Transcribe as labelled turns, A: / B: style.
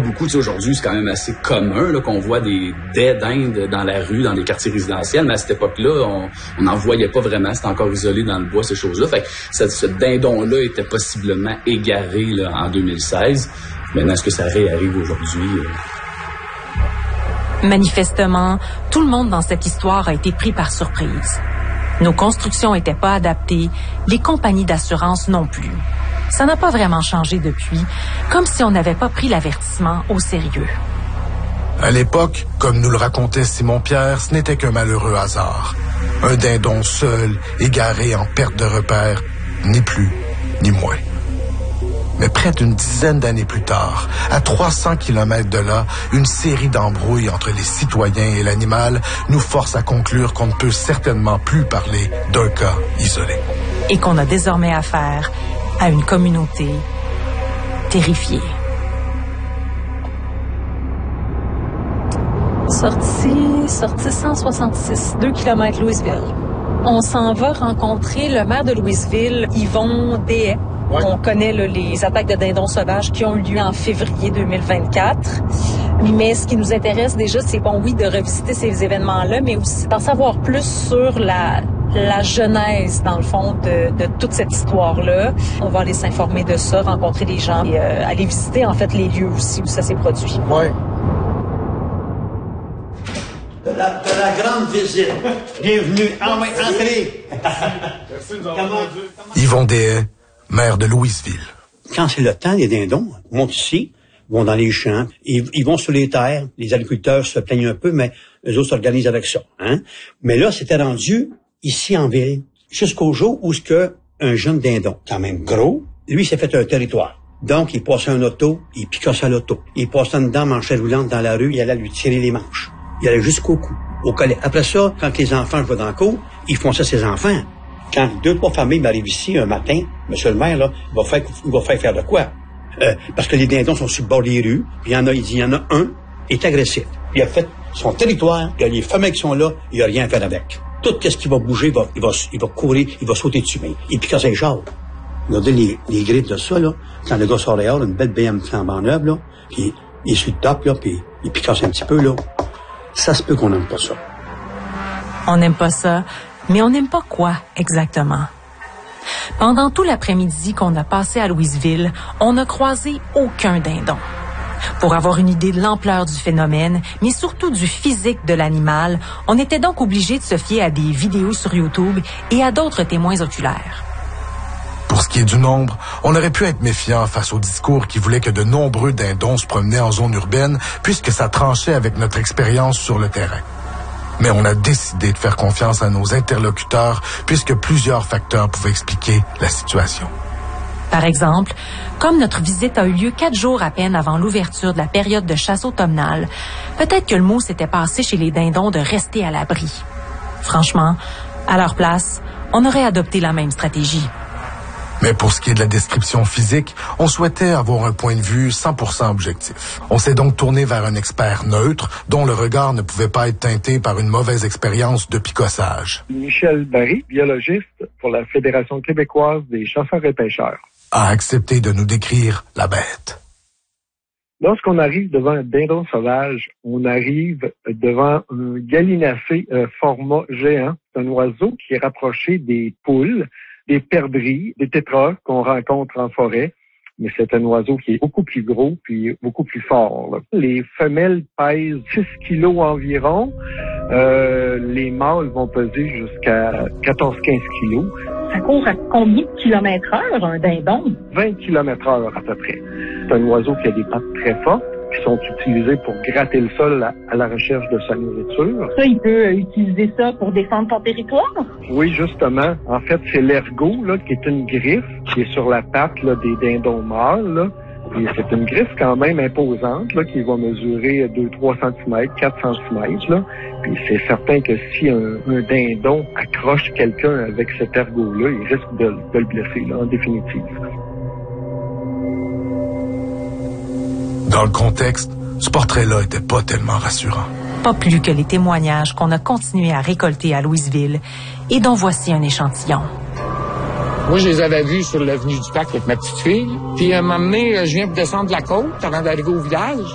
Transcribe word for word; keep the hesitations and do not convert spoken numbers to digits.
A: beaucoup. Tu sais, aujourd'hui, c'est quand même assez commun là, qu'on voit des dais d'Inde dans la rue, dans les quartiers résidentiels, mais à cette époque-là, on n'en voyait pas vraiment. C'était encore isolé dans le bois, ces choses-là. Fait que ce, ce dindon-là était possiblement égaré là, en deux mille seize. Maintenant, est-ce que ça réarrive aujourd'hui?
B: Manifestement, tout le monde dans cette histoire a été pris par surprise. Nos constructions n'étaient pas adaptées, les compagnies d'assurance non plus. Ça n'a pas vraiment changé depuis, comme si on n'avait pas pris l'avertissement au sérieux.
C: À l'époque, comme nous le racontait Simon-Pierre, ce n'était qu'un malheureux hasard. Un dindon seul, égaré en perte de repère, ni plus, ni moins. Mais près d'une dizaine d'années plus tard, à trois cents kilomètres de là, une série d'embrouilles entre les citoyens et l'animal nous force à conclure qu'on ne peut certainement plus parler d'un cas isolé.
B: Et qu'on a désormais affaire à une communauté terrifiée.
D: Sortie, sortie cent soixante-six, deux kilomètres Louisville. On s'en va rencontrer le maire de Louisville, Yvon Deshaies. Ouais. On connaît là, les attaques de dindons sauvages qui ont eu lieu en février deux mille vingt-quatre. Mais ce qui nous intéresse déjà, c'est bon, oui, de revisiter ces événements-là, mais aussi d'en savoir plus sur la, la genèse, dans le fond, de, de toute cette histoire-là. On va aller s'informer de ça, rencontrer des gens et euh, aller visiter, en fait, les lieux aussi où ça s'est produit.
E: Oui. De la, de la grande visite. Bienvenue. Ah oui, entrez.
C: Merci de nous avoir entendu. Yvon Deshaies, maire de Louisville.
E: Quand c'est le temps, les dindons montent ici, vont dans les champs, ils, ils vont sur les terres. Les agriculteurs se plaignent un peu, mais eux autres s'organisent avec ça. Hein? Mais là, c'était rendu ici en ville, jusqu'au jour où ce que un jeune dindon, quand même gros, lui s'est fait un territoire. Donc, il passait un auto, il picassait l'auto. Il passait dedans, manchette roulante dans la rue, il allait lui tirer les manches. Il allait jusqu'au cou, au collet. Après ça, quand les enfants jouaient dans le cour, ils font ça ses enfants. Quand deux, trois familles m'arrivent ici un matin, monsieur le maire, là, il va faire, il va faire faire de quoi? Euh, parce que les dindons sont sur le bord des rues, puis il y en a, il dit, il y en a un, est agressif. Il a fait son territoire, il y a les familles qui sont là, il n'y a rien à faire avec. Tout ce qui va bouger, il va, il va, il va courir, il va sauter dessus, mais il pique à ses jambes. Regardez les, les griffes de ça, là, quand le gars sort dehors, une belle B M flambant neuve, là, puis il est sur le top, là, puis il picasse un petit peu, là. Ça se peut qu'on n'aime pas ça.
B: On n'aime pas ça, mais on n'aime pas quoi exactement? Pendant tout l'après-midi qu'on a passé à Louisville, on n'a croisé aucun dindon. Pour avoir une idée de l'ampleur du phénomène, mais surtout du physique de l'animal, on était donc obligé de se fier à des vidéos sur YouTube et à d'autres témoins oculaires.
C: Pour ce qui est du nombre, on aurait pu être méfiant face au discours qui voulait que de nombreux dindons se promenaient en zone urbaine, puisque ça tranchait avec notre expérience sur le terrain. Mais on a décidé de faire confiance à nos interlocuteurs, puisque plusieurs facteurs pouvaient expliquer la situation.
B: Par exemple, comme notre visite a eu lieu quatre jours à peine avant l'ouverture de la période de chasse automnale, peut-être que le mot s'était passé chez les dindons de rester à l'abri. Franchement, à leur place, on aurait adopté la même stratégie.
C: Mais pour ce qui est de la description physique, on souhaitait avoir un point de vue cent pour cent objectif. On s'est donc tourné vers un expert neutre, dont le regard ne pouvait pas être teinté par une mauvaise expérience de picossage.
F: Michel Barry, biologiste pour la Fédération québécoise des chasseurs et pêcheurs,
C: a accepté de nous décrire la bête.
F: Lorsqu'on arrive devant un dindon sauvage, on arrive devant un gallinacé euh, format géant. C'est un oiseau qui est rapproché des poules, des perdrix, des tétras qu'on rencontre en forêt, mais c'est un oiseau qui est beaucoup plus gros puis beaucoup plus fort, là. Les femelles pèsent six kilos environ. Euh, les mâles vont peser jusqu'à quatorze à quinze kilos.
G: Ça court à combien de kilomètres heure, un dindon?
F: vingt kilomètres heure à peu près. C'est un oiseau qui a des pattes très fortes, qui sont utilisées pour gratter le sol à, à la recherche de sa nourriture.
G: Ça, il peut utiliser ça pour défendre son territoire?
F: Oui, justement. En fait, c'est l'ergot, là, qui est une griffe qui est sur la patte là, des dindons mâles, là. Et c'est une griffe quand même imposante, là, qui va mesurer deux à trois centimètres, quatre centimètres, là. Puis c'est certain que si un, un dindon accroche quelqu'un avec cet ergot-là, il risque de, de le blesser, là, en définitive.
C: Dans le contexte, ce portrait-là était pas tellement rassurant.
B: Pas plus que les témoignages qu'on a continué à récolter à Louisville et dont voici un échantillon.
H: Moi, je les avais vus sur l'avenue du Parc avec ma petite fille. Puis, à un moment donné, je viens pour descendre de la côte avant d'arriver au village.